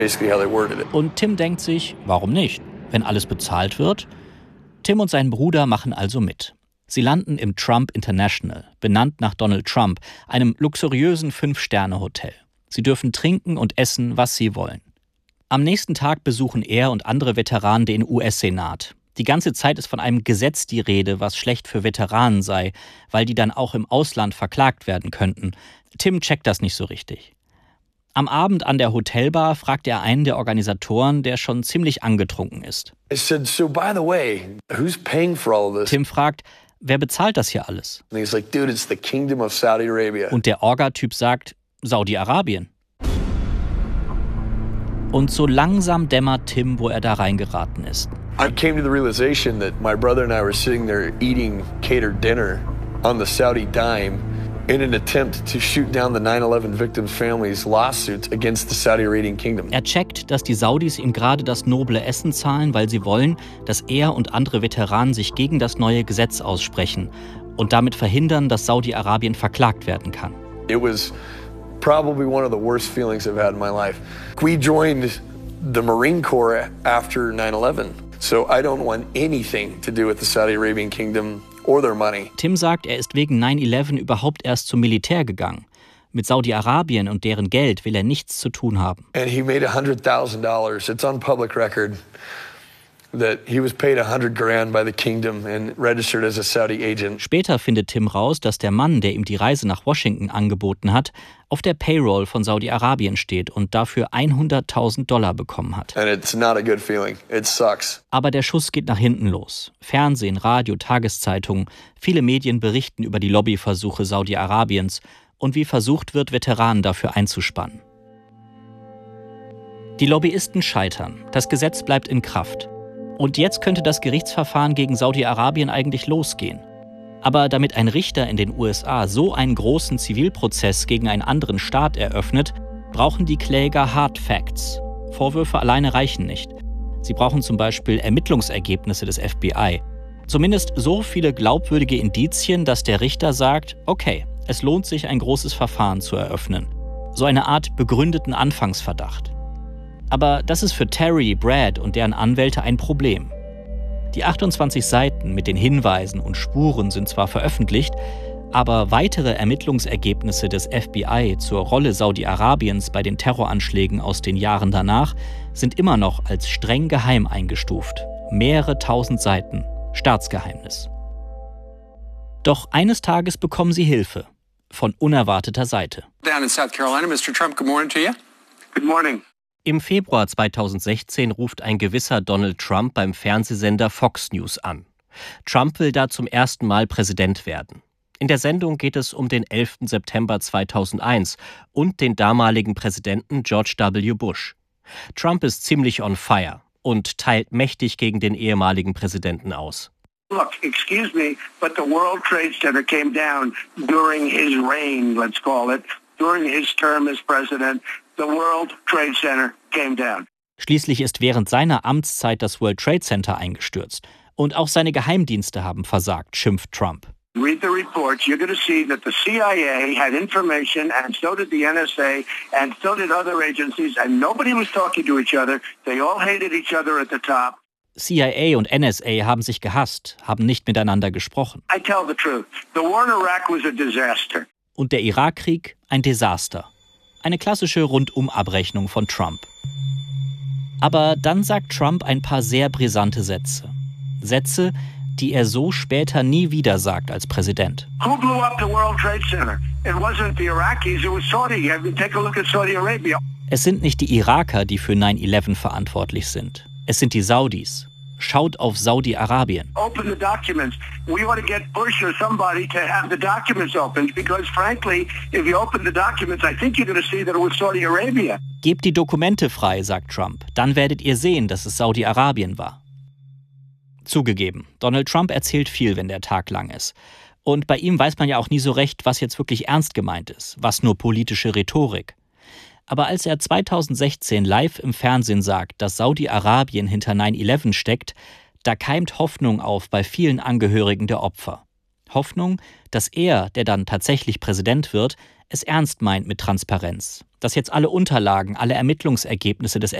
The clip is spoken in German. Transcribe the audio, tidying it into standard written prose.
Basically how they worded it. Und Tim denkt sich, warum nicht? Wenn alles bezahlt wird. Tim und sein Bruder machen also mit. Sie landen im Trump International, benannt nach Donald Trump, einem luxuriösen 5-Sterne-Hotel. Sie dürfen trinken und essen, was sie wollen. Am nächsten Tag besuchen er und andere Veteranen den US-Senat. Die ganze Zeit ist von einem Gesetz die Rede, was schlecht für Veteranen sei, weil die dann auch im Ausland verklagt werden könnten. Tim checkt das nicht so richtig. Am Abend an der Hotelbar fragt er einen der Organisatoren, der schon ziemlich angetrunken ist. Tim fragt, wer bezahlt das hier alles? Und der Orga-Typ sagt, Saudi-Arabien. Und so langsam dämmert Tim, wo er da reingeraten ist. I came to the realization that my brother and I were sitting there eating catered dinner on the Saudi dime in an attempt to shoot down the 9/11 victims' families' lawsuits against the Saudi Arabian Kingdom. Er checkt, dass die Saudis ihm gerade das noble Essen zahlen, weil sie wollen, dass er und andere Veteranen sich gegen das neue Gesetz aussprechen und damit verhindern, dass Saudi-Arabien verklagt werden kann. It was probably one of the worst feelings I've had in my life. We joined the Marine Corps after 9/11, so I don't want anything to do with the Saudi Arabian Kingdom or their money. Tim sagt, er ist wegen 9/11 überhaupt erst zum Militär gegangen. Mit Saudi-Arabien und deren Geld will er nichts zu tun haben. And he made $100,000. It's on public record that he was paid $100,000 by the kingdom and registered as a Saudi agent. Später findet Tim raus, dass der Mann, der ihm die Reise nach Washington angeboten hat, auf der Payroll von Saudi-Arabien steht und dafür $100.000 bekommen hat. And it's not a good feeling. It sucks. Aber der Schuss geht nach hinten los. Fernsehen, Radio, Tageszeitungen, viele Medien berichten über die Lobbyversuche Saudi-Arabiens und wie versucht wird, Veteranen dafür einzuspannen. Die Lobbyisten scheitern. Das Gesetz bleibt in Kraft. Und jetzt könnte das Gerichtsverfahren gegen Saudi-Arabien eigentlich losgehen. Aber damit ein Richter in den USA so einen großen Zivilprozess gegen einen anderen Staat eröffnet, brauchen die Kläger Hard Facts. Vorwürfe alleine reichen nicht. Sie brauchen zum Beispiel Ermittlungsergebnisse des FBI. Zumindest so viele glaubwürdige Indizien, dass der Richter sagt, okay, es lohnt sich, ein großes Verfahren zu eröffnen. So eine Art begründeten Anfangsverdacht. Aber das ist für Terry, Brad und deren Anwälte ein Problem. Die 28 Seiten mit den Hinweisen und Spuren sind zwar veröffentlicht, aber weitere Ermittlungsergebnisse des FBI zur Rolle Saudi-Arabiens bei den Terroranschlägen aus den Jahren danach sind immer noch als streng geheim eingestuft. Mehrere tausend Seiten. Staatsgeheimnis. Doch eines Tages bekommen sie Hilfe. Von unerwarteter Seite. Down in South Carolina, Mr. Trump, good morning to you. Good morning. Im Februar 2016 ruft ein gewisser Donald Trump beim Fernsehsender Fox News an. Trump will da zum ersten Mal Präsident werden. In der Sendung geht es um den 11. September 2001 und den damaligen Präsidenten George W. Bush. Trump ist ziemlich on fire und teilt mächtig gegen den ehemaligen Präsidenten aus. Look, excuse me, but the World Trade Center came down during his reign, let's call it, during his term as president. The World Trade Center came down. Schließlich ist während seiner Amtszeit das World Trade Center eingestürzt. Und auch seine Geheimdienste haben versagt, schimpft Trump. Read the reports. You're going to see that the CIA had information, and so did the NSA, and so did other agencies, and nobody was talking to each other. They all hated each other at the top. CIA und NSA haben sich gehasst, haben nicht miteinander gesprochen. I tell the truth. The war in Iraq was a disaster. Und der Irakkrieg ein Desaster. Eine klassische Rundumabrechnung von Trump. Aber dann sagt Trump ein paar sehr brisante Sätze. Sätze, die er so später nie wieder sagt als Präsident. Who blew up the World Trade Center? It wasn't the Iraqis, it was Saudi. Take a look at Saudi Arabia. Es sind nicht die Iraker, die für 9/11 verantwortlich sind. Es sind die Saudis. Schaut auf Saudi-Arabien. Open the documents. We want to get Bush or somebody to have the documents opened because frankly, if you open the documents, I think you're going to see that it was Saudi Arabia. Gebt die Dokumente frei, sagt Trump. Dann werdet ihr sehen, dass es Saudi-Arabien war. Zugegeben, Donald Trump erzählt viel, wenn der Tag lang ist. Und bei ihm weiß man ja auch nie so recht, was jetzt wirklich ernst gemeint ist, was nur politische Rhetorik. Aber als er 2016 live im Fernsehen sagt, dass Saudi-Arabien hinter 9/11 steckt, da keimt Hoffnung auf bei vielen Angehörigen der Opfer. Hoffnung, dass er, der dann tatsächlich Präsident wird, es ernst meint mit Transparenz. Dass jetzt alle Unterlagen, alle Ermittlungsergebnisse des